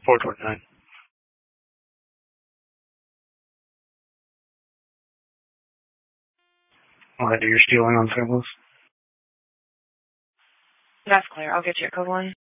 429. I'll do your stealing on St. Louis. That's clear. I'll get you a code one.